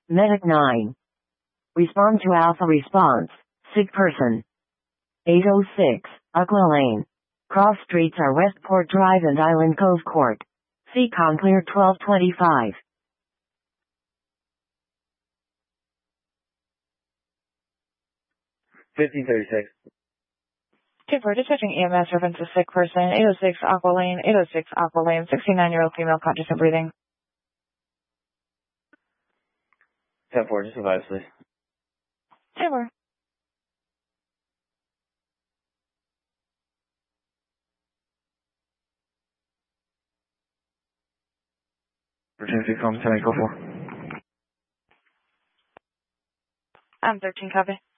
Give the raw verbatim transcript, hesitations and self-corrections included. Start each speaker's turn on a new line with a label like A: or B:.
A: Medic nine. Respond to Alpha response. Sick person. eight oh six, Aqua Lane. Cross streets are Westport Drive and Island Cove Court. C COM clear twelve twenty-five.
B: fifteen thirty-six.
C: two four, dispatching E M S, reference to sick person, eight oh six Aqua Lane, eight oh six Aqua Lane, sixty-nine-year-old female conscious and breathing.
B: ten four, just advise, please.
C: ten four.
B: Emergency com ten four.
C: I'm thirteen, copy.